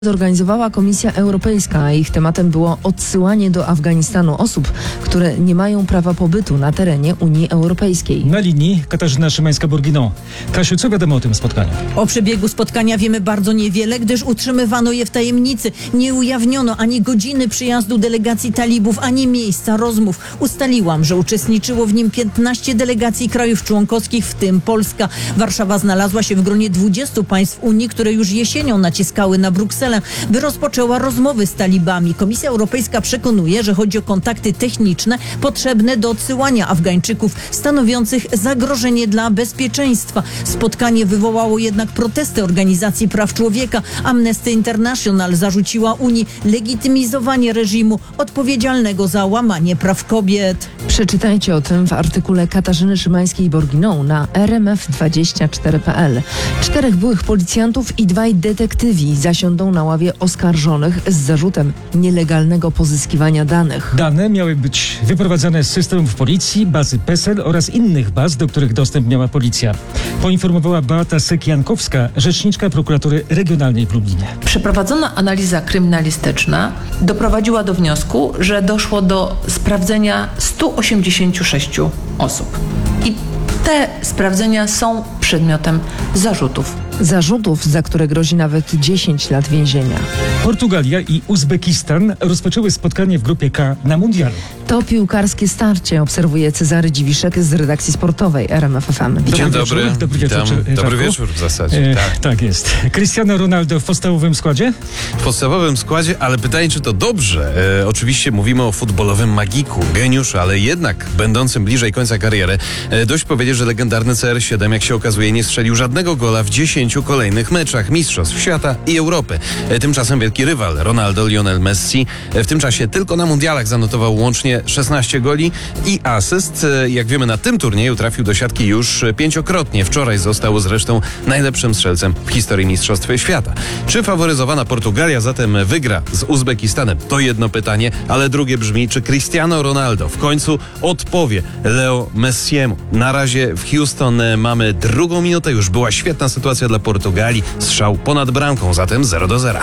Zorganizowała Komisja Europejska, a ich tematem było odsyłanie do Afganistanu osób, które nie mają prawa pobytu na terenie Unii Europejskiej. Na linii Katarzyna Szymańska-Bourguignon. Kasiu, co wiadomo o tym spotkaniu? O przebiegu spotkania wiemy bardzo niewiele, gdyż utrzymywano je w tajemnicy. Nie ujawniono ani godziny przyjazdu delegacji talibów, ani miejsca rozmów. Ustaliłam, że uczestniczyło w nim 15 delegacji krajów członkowskich, w tym Polska. Warszawa znalazła się w gronie 20 państw Unii, które już jesienią naciskały na Brukselę, by rozpoczęła rozmowy z talibami. Komisja Europejska przekonuje, że chodzi o kontakty techniczne potrzebne do odsyłania Afgańczyków stanowiących zagrożenie dla bezpieczeństwa. Spotkanie wywołało jednak protesty organizacji praw człowieka. Amnesty International zarzuciła Unii legitymizowanie reżimu odpowiedzialnego za łamanie praw kobiet. Przeczytajcie o tym w artykule Katarzyny Szymańskiej-Bourguignon na rmf24.pl. 4 byłych policjantów i 2 detektywi zasiądą na ławie oskarżonych z zarzutem nielegalnego pozyskiwania danych. Dane miały być wyprowadzane z systemów policji, bazy PESEL oraz innych baz, do których dostęp miała policja. Poinformowała Beata Syk-Jankowska, rzeczniczka prokuratury regionalnej w Lublinie. Przeprowadzona analiza kryminalistyczna doprowadziła do wniosku, że doszło do sprawdzenia 186 osób. I te sprawdzenia są przedmiotem zarzutów. Zarzutów, za które grozi nawet 10 lat więzienia. Portugalia i Uzbekistan rozpoczęły spotkanie w grupie K na mundialu. To piłkarskie starcie, obserwuje Cezary Dziwiszek z redakcji sportowej RMF FM. Dzień dobry. Dobry wieczór. Dobry wieczór w zasadzie. Tak jest. Cristiano Ronaldo w podstawowym składzie? W podstawowym składzie, ale pytanie, czy to dobrze? Oczywiście mówimy o futbolowym magiku, geniuszu, ale jednak będącym bliżej końca kariery. Dość powiedzieć, że legendarny CR7, jak się okazuje, nie strzelił żadnego gola w 10 kolejnych meczach Mistrzostw Świata i Europy. Tymczasem wielki rywal Ronaldo, Lionel Messi, w tym czasie tylko na mundialach zanotował łącznie 16 goli i asyst. Jak wiemy, na tym turnieju trafił do siatki już 5-krotnie. Wczoraj został zresztą najlepszym strzelcem w historii Mistrzostw Świata. Czy faworyzowana Portugalia zatem wygra z Uzbekistanem? To jedno pytanie, ale drugie brzmi, czy Cristiano Ronaldo w końcu odpowie Leo Messiemu? Na razie w Houston mamy drugą minutę, już była świetna sytuacja dla Portugalii. Strzał ponad bramką, zatem 0-0.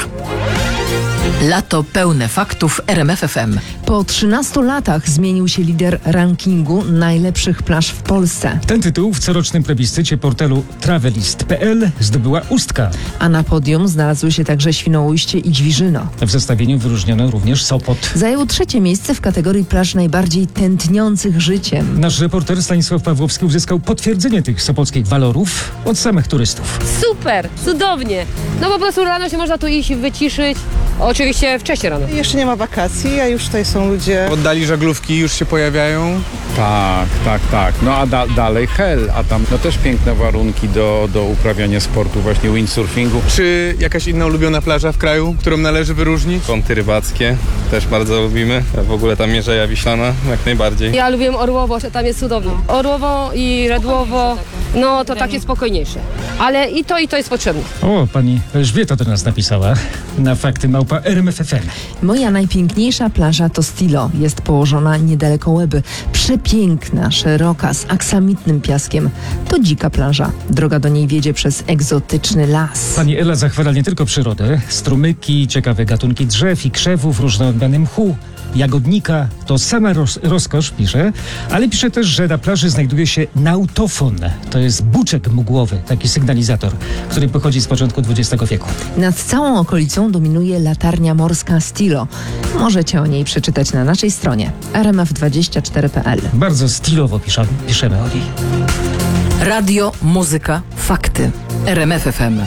Lato pełne faktów RMF FM. Po 13 latach zmienił się lider rankingu najlepszych plaż w Polsce. Ten tytuł w corocznym plebiscycie portalu travelist.pl zdobyła Ustka. A na podium znalazły się także Świnoujście i Ćwirzyno. W zestawieniu wyróżniono również Sopot. Zajął 3. miejsce w kategorii plaż najbardziej tętniących życiem. Nasz reporter Stanisław Pawłowski uzyskał potwierdzenie tych sopockich walorów od samych turystów. Super, cudownie. No po prostu rano się można tu iść, wyciszyć. Oczywiście wcześniej rano. Jeszcze nie ma wakacji, a już tutaj są ludzie. W oddali żaglówki już się pojawiają. Tak. No a dalej Hel, a tam no też piękne warunki do uprawiania sportu, właśnie windsurfingu. Czy jakaś inna ulubiona plaża w kraju, którą należy wyróżnić? Kąty rybackie też bardzo lubimy. W ogóle tam Mierzeja Wiślana jak najbardziej. Ja lubię Orłowo, że tam jest cudownie. Orłowo i Redłowo, no to takie spokojniejsze. Ale i to jest potrzebne. O, pani Elżbieta do nas napisała na fakty@rmf.fm. Moja najpiękniejsza plaża to Stilo. Jest położona niedaleko Łeby. Przepiękna, szeroka, z aksamitnym piaskiem. To dzika plaża. Droga do niej wiedzie przez egzotyczny las. Pani Ela zachwala nie tylko przyrodę, strumyki, ciekawe gatunki drzew i krzewów, różne odmiany mchu, jagodnika. To sama rozkosz, pisze, ale pisze też, że na plaży znajduje się nautofon. To jest buczek mgłowy, taki sygnalizator, który pochodzi z początku XX wieku. Nad całą okolicą dominuje latarnia morska Stilo. Możecie o niej przeczytać na naszej stronie rmf24.pl. Bardzo stylowo piszemy o niej. Radio, muzyka, fakty. RMF FM.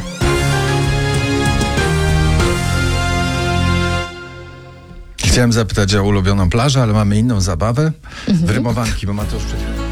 Chciałem zapytać o ulubioną plażę, ale mamy inną zabawę. Wyrymowanki, bo Mateusz przed chwilą...